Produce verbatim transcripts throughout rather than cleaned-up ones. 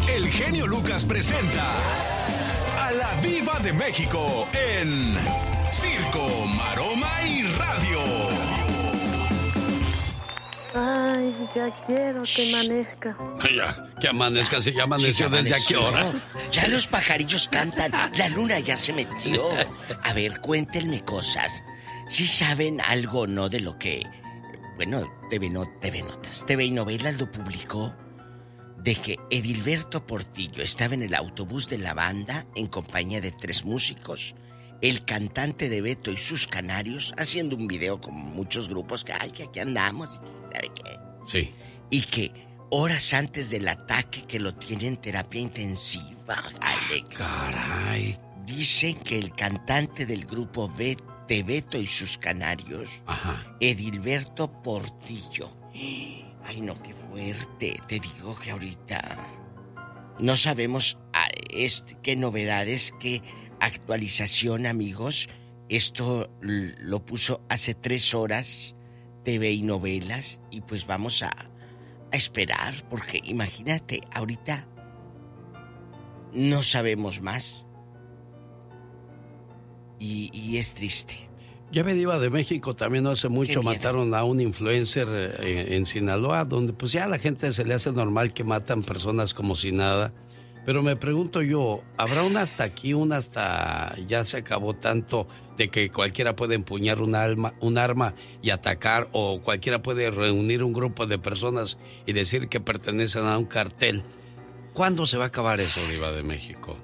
el genio Lucas presenta a la Diva de México en Circo, Maroma y Radio. Ay, ya quiero que amanezca. Ya, que amanezca, si ya amaneció, Sí, ya desde amaneció. a qué hora. Ya los pajarillos cantan, la luna ya se metió. A ver, cuéntenme cosas. Si saben algo o no de lo que... Bueno, T V, no, T V Notas, T V y Novelas lo publicó, de que Edilberto Portillo estaba en el autobús de la banda en compañía de tres músicos, el cantante de Beto y sus Canarios, haciendo un video con muchos grupos que, ay, que aquí andamos, ¿sabe qué? Sí. Y que horas antes del ataque que lo tiene en terapia intensiva, Alex. Caray. Dicen que el cantante del grupo B de Beto y sus Canarios, Ajá. Edilberto Portillo. Ay, no, qué fuerte. Te digo que ahorita no sabemos a este, qué novedades, qué actualización, amigos. Esto l- lo puso hace tres horas T V y Novelas y pues vamos a, a esperar porque imagínate, ahorita no sabemos más y, y es triste. Ya me Diva de México, también no hace mucho miedo. mataron a un influencer eh, en, en Sinaloa, donde pues ya a la gente se le hace normal que matan personas como si nada. Pero me pregunto yo, ¿habrá un hasta aquí, un hasta ya se acabó tanto de que cualquiera puede empuñar un, alma, un arma y atacar, o cualquiera puede reunir un grupo de personas y decir que pertenecen a un cartel? ¿Cuándo se va a acabar eso, Diva de México?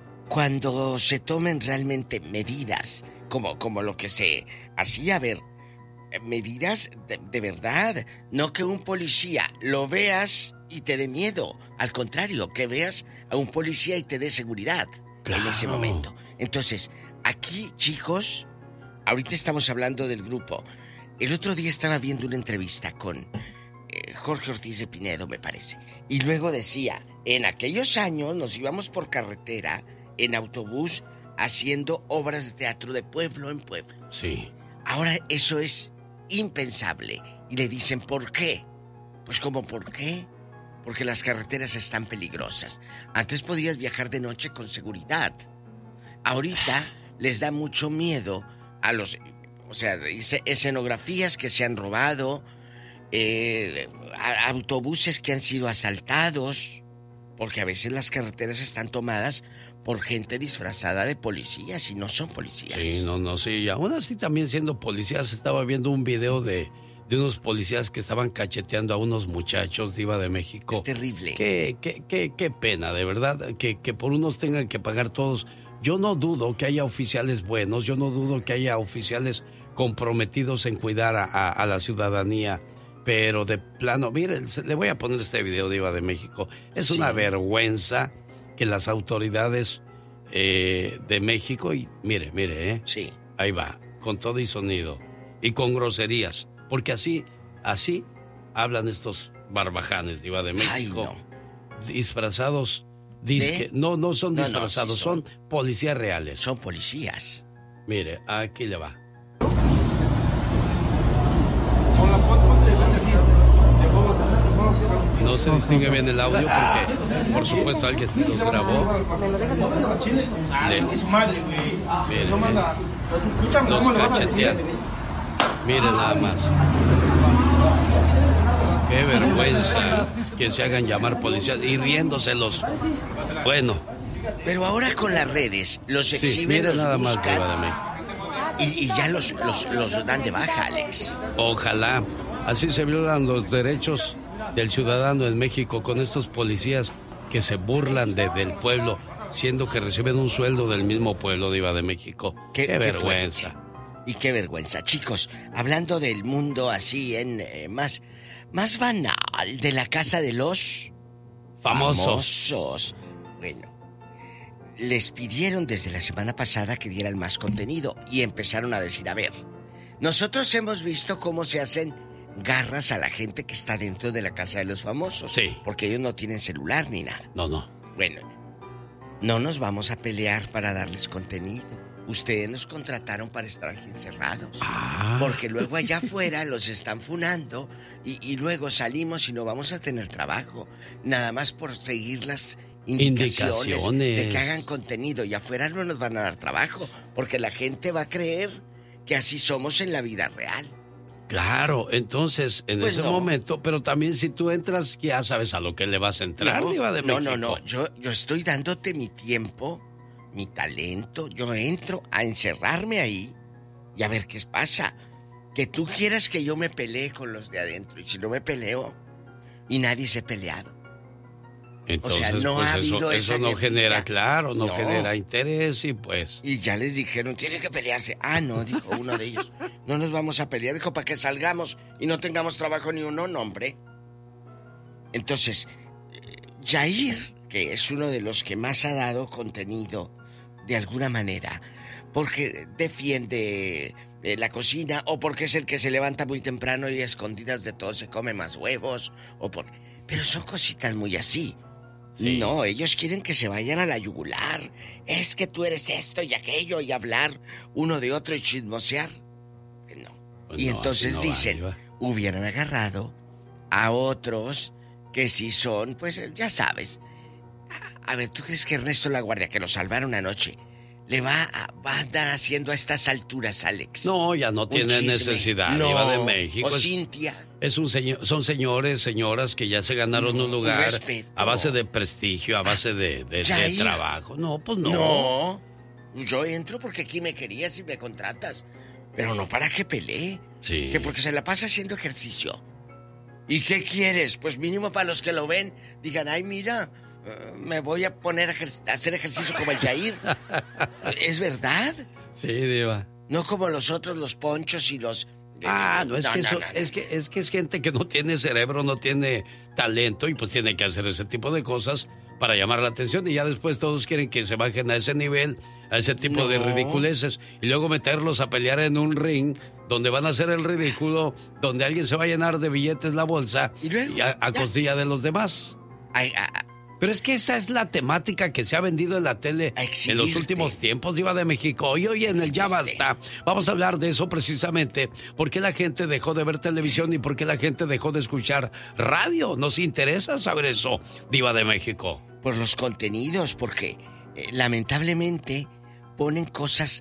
Cuando se tomen realmente medidas, como, como lo que se hacía, a ver, medidas de, de verdad, no que un policía lo veas y te dé miedo, al contrario, que veas a un policía y te dé seguridad Claro. en ese momento. Entonces, aquí, chicos, ahorita estamos hablando del grupo. El otro día estaba viendo una entrevista con eh, Jorge Ortiz de Pinedo, me parece, y luego decía, en aquellos años nos íbamos por carretera en autobús haciendo obras de teatro de pueblo en pueblo. Sí. Ahora eso es impensable. Y le dicen, ¿por qué? Pues ¿cómo por qué? Porque las carreteras están peligrosas. Antes podías viajar de noche con seguridad. Ahorita les da mucho miedo a los... O sea, escenografías que se han robado, eh, a- autobuses que han sido asaltados, porque a veces las carreteras están tomadas por gente disfrazada de policías y no son policías. Sí, no, no, sí. Y aún así, también siendo policías, estaba viendo un video de, de unos policías que estaban cacheteando a unos muchachos, Diva de México. Es terrible. Qué, qué, qué, qué pena, de verdad, que, que por unos tengan que pagar todos. Yo no dudo que haya oficiales buenos, yo no dudo que haya oficiales comprometidos en cuidar a, a, a la ciudadanía, pero de plano, mire, le voy a poner este video, Diva de México. Es Sí. una vergüenza que las autoridades eh, de México, y mire, mire, ¿eh? Sí. Ahí va, con todo y sonido, y con groserías, porque así, así hablan estos barbajanes, Diva de México. Ay, no. Disfrazados, disque, ¿De? no, no son No, no, disfrazados, sí son. son policías reales. Son policías. Mire, aquí le va. No se distingue bien el audio porque, por supuesto, alguien los grabó. Le- Miren, eh, los cachetean. Miren nada más. Qué vergüenza que se hagan llamar policías y riéndoselos. Bueno, Pero ahora con las redes los sí, exhiben, miren los nada más, buscan Diva de México. y, y ya los, los, los dan de baja, Alex. Ojalá. Así se violan los derechos del ciudadano en México con estos policías que se burlan de, del pueblo, siendo que reciben un sueldo del mismo pueblo, Diva de México. Qué, Qué- qué vergüenza. fuerte. Y qué vergüenza. Chicos, hablando del mundo así en eh, más, más banal, de la casa de los Famosos. famosos. Bueno, les pidieron desde la semana pasada que dieran más contenido y empezaron a decir, a ver, nosotros hemos visto cómo se hacen garras a la gente que está dentro de la casa de los famosos. Sí. Porque ellos no tienen celular ni nada. No, no. Bueno, no nos vamos a pelear para darles contenido. ustedes nos contrataron para estar aquí encerrados. Ah. Porque luego allá afuera los están funando y, y luego salimos y no vamos a tener trabajo. Nada más por seguir las indicaciones, indicaciones de que hagan contenido. Y afuera no nos van a dar trabajo, porque la gente va a creer que así somos en la vida real. Claro, entonces, en pues ese no. momento, pero también si tú entras, ya sabes a lo que le vas a entrar, no, Diva de no, México. no, no, yo, yo estoy dándote mi tiempo, mi talento. Yo entro a encerrarme ahí y a ver qué pasa. Que tú quieras que yo me pelee con los de adentro, y si no me peleo, y nadie se ha peleado. Entonces, o sea, no pues ha eso, habido eso esa no guerrilla. genera, claro, no, No. genera interés y pues... Y ya les dijeron, tienen que pelearse. Ah, no, dijo uno de ellos. No nos vamos a pelear, dijo, para que salgamos y no tengamos trabajo ni uno, no, hombre. Entonces, Yair, que es uno de los que más ha dado contenido de alguna manera, porque defiende eh, la cocina, o porque es el que se levanta muy temprano y a escondidas de todo se come más huevos, o por... Pero son cositas muy así. Sí. No, ellos quieren que se vayan a la yugular. Es que tú eres esto y aquello, y hablar uno de otro y chismosear. No. Pues y no, entonces así no va, dicen, Diva. hubieran agarrado a otros que sí son, pues ya sabes. A ver, ¿tú crees que Ernesto La Guardia, que lo salvaron anoche, le va a, va a andar haciendo a estas alturas, Alex? No, ya no Un tiene chisme. necesidad, No. Diva de México. O Es- Cintia. Es un señor, son señores, señoras que ya se ganaron No, un lugar respeto. a base de prestigio, a base de, de, de Yair. trabajo. No, pues no. No. Yo entro porque aquí me querías y me contratas. Pero no para que pelee. Sí. Que porque se la pasa haciendo ejercicio. ¿Y qué quieres? Pues mínimo para los que lo ven, digan, ay, mira, uh, me voy a poner a, ejer- a hacer ejercicio como el Yair. ¿Es verdad? Sí, Diva. No como los otros, los ponchos y los... Ah, no, es, No, que, no, eso- no, no. es que es que es gente que no tiene cerebro, no tiene talento y pues tiene que hacer ese tipo de cosas para llamar la atención y ya después todos quieren que se bajen a ese nivel, a ese tipo de No. ridiculeces y luego meterlos a pelear en un ring donde van a hacer el ridículo, donde alguien se va a llenar de billetes la bolsa ¿Y luego? a, a Ya. costilla de los demás. Ay, ah, ah, Pero es que esa es la temática que se ha vendido en la tele A en los exhibirte. últimos tiempos, Diva de México. Y hoy en el Ya Exhibirte. Basta vamos a hablar de eso precisamente. ¿Por qué la gente dejó de ver televisión y por qué la gente dejó de escuchar radio? Nos interesa saber eso, Diva de México. por los contenidos, porque eh, lamentablemente ponen cosas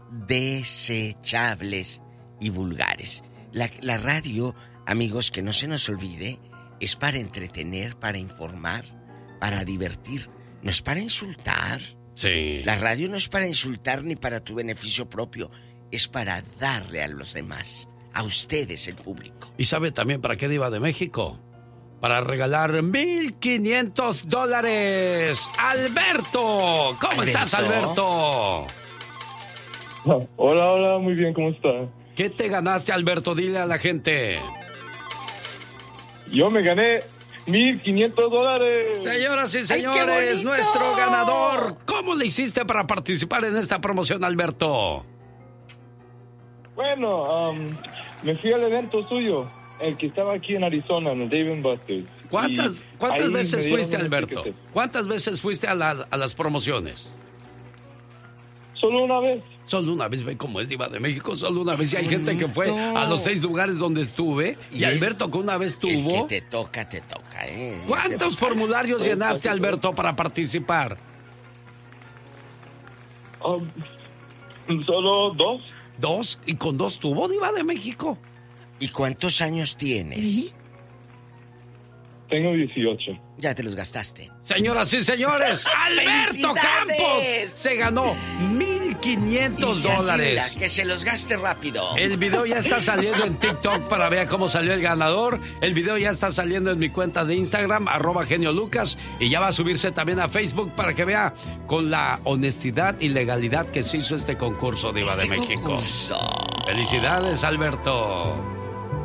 desechables y vulgares. La, la radio, amigos, que no se nos olvide, es para entretener, para informar, para divertir, no es para insultar. Sí. La radio no es para insultar ni para tu beneficio propio, es para darle a los demás, a ustedes, el público. ¿Y sabe también para qué, Diva de México? Para regalar mil quinientos dólares. ¡Alberto! ¿Cómo ¿Alberto? estás, Alberto? Hola, hola, muy bien, ¿cómo está? ¿Qué te ganaste, Alberto? Dile a la gente. Yo me gané mil quinientos dólares. Señoras y ¡Ay, qué señores, bonito! nuestro ganador. ¿Cómo le hiciste para participar en esta promoción, Alberto? Bueno, um, me fui al evento suyo, el que estaba aquí en Arizona, en el Dave and Buster's. ¿Cuántas, Y cuántas ahí me veces dieron fuiste, unos Alberto? tickets. ¿Cuántas veces fuiste a, la- a las promociones? Solo una vez. Solo una vez, ve cómo es, Diva de México, solo una vez. Y hay gente que fue Bonito. a los seis lugares donde estuve. Y, Y el- Alberto, que una vez El tuvo. que te toca, te toca, ¿eh? Ya ¿Cuántos te- formularios llenaste, Alberto, para participar? Um, solo dos. ¿Dos? ¿Y con dos tuvo, Diva de México? ¿Y cuántos años tienes? Tengo dieciocho. Ya te los gastaste. Señoras y señores, Alberto ¡Felicidades! Campos se ganó mil quinientos Y así, dólares. mira, que se los gaste rápido. El video ya está saliendo en TikTok para ver cómo salió el ganador. El video ya está saliendo en mi cuenta de Instagram, arroba genio Lucas. Y ya va a subirse también a Facebook para que vea con la honestidad y legalidad que se hizo este concurso, Diva Este de México. concurso. Felicidades, Alberto.